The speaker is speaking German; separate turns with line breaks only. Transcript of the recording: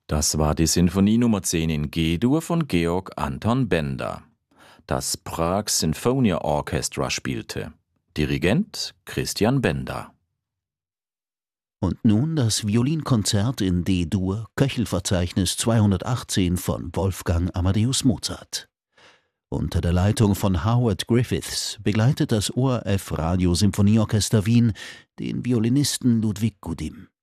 Das war die Sinfonie Nummer 10 in G-Dur von Georg Anton Benda, das Prag Sinfonia Orchestra spielte. Dirigent Christian Benda.
Und nun das Violinkonzert in D-Dur, Köchelverzeichnis 218 von Wolfgang Amadeus Mozart. Unter der Leitung von Howard Griffiths begleitet das ORF Radio Symphonieorchester Wien den Violinisten Ludwig Gudim.